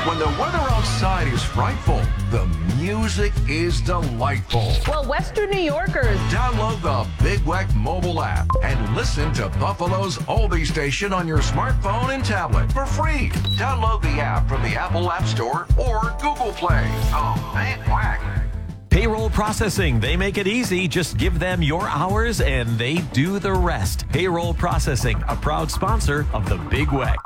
When the weather outside is frightful, the music is delightful. Well, Western New Yorkers, Download the Big Weck mobile app and listen to Buffalo's oldie station on your smartphone and tablet for free. Download the app from the Apple App Store or Google Play. The Big Weck. Payroll processing, they make it easy. Just give them your hours and they do the rest. Payroll processing, a proud sponsor of the Big Weck.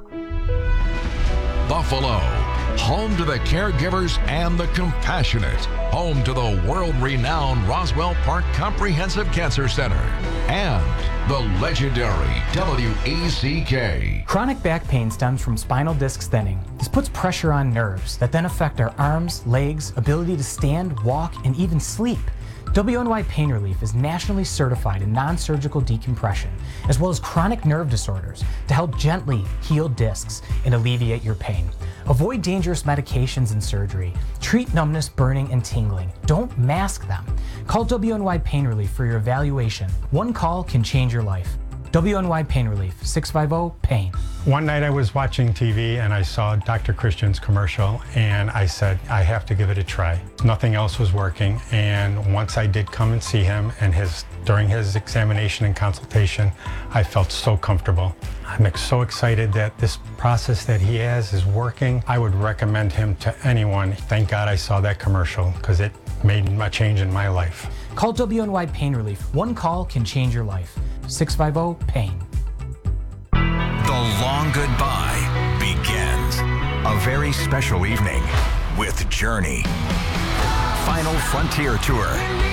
Buffalo, home to the caregivers and the compassionate, home to the world-renowned Roswell Park Comprehensive Cancer Center, and the legendary WECK. Chronic back pain stems from spinal disc thinning. This puts pressure on nerves that then affect our arms, legs, ability to stand, walk, and even sleep. WNY Pain Relief is nationally certified in non-surgical decompression, as well as chronic nerve disorders, to help gently heal discs and alleviate your pain. Avoid dangerous medications and surgery. Treat numbness, burning, and tingling. Don't mask them. Call WNY Pain Relief for your evaluation. One call can change your life. WNY Pain Relief, 650-PAIN. One night I was watching TV and I saw Dr. Christian's commercial and I said, I have to give it a try. Nothing else was working, and once I did come and see him and during his examination and consultation, I felt so comfortable. I'm so excited that this process that he has is working. I would recommend him to anyone. Thank God I saw that commercial because it made a change in my life. Call WNY Pain Relief. One call can change your life. 650-PAIN. The long goodbye begins. A very special evening with Journey. Final Frontier Tour.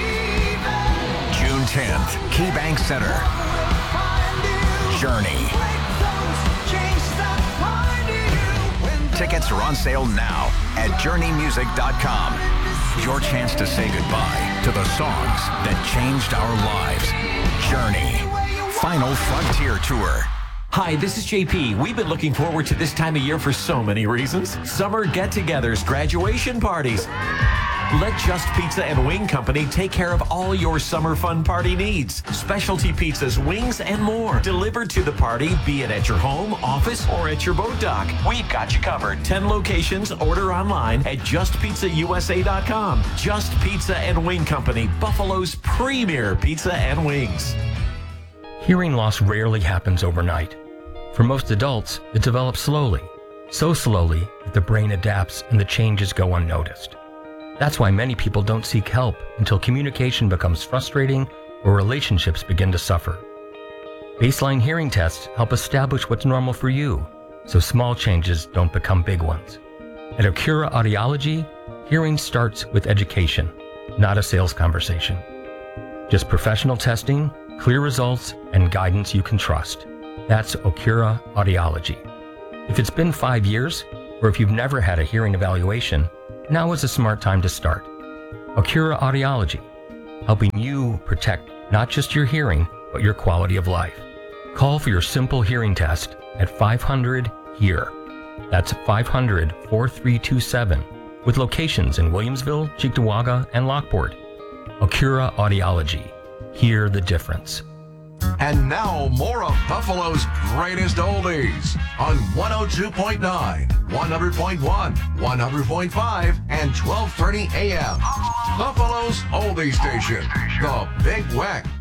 June 10th, KeyBank Center. Journey. Tickets are on sale now at journeymusic.com. Your chance to say goodbye to the songs that changed our lives. Journey. Final Frontier Tour. Hi, this is JP. We've been looking forward to this time of year for so many reasons. Summer get-togethers, graduation parties. Let Just Pizza and Wing Company take care of all your summer fun party needs. Specialty pizzas, wings, and more. Delivered to the party, be it at your home, office, or at your boat dock. We've got you covered. 10 locations. Order online at justpizzausa.com. Just Pizza and Wing Company, Buffalo's premier pizza and wings. Hearing loss rarely happens overnight. For most adults, it develops slowly. So slowly that the brain adapts and the changes go unnoticed. That's why many people don't seek help until communication becomes frustrating or relationships begin to suffer. Baseline hearing tests help establish what's normal for you, so small changes don't become big ones. At Acura Audiology, hearing starts with education, not a sales conversation. Just professional testing, clear results, and guidance you can trust. That's Acura Audiology. If it's been 5 years, or if you've never had a hearing evaluation, now is a smart time to start. Acura Audiology, helping you protect not just your hearing, but your quality of life. Call for your simple hearing test at 500-HEAR. That's 500-4327, with locations in Williamsville, Cheektowaga, and Lockport. Acura Audiology. Hear the difference. And now more of Buffalo's greatest oldies on 102.9, 100.1, 100.5, and 1230 AM. Buffalo's oldie station, the Big Weck.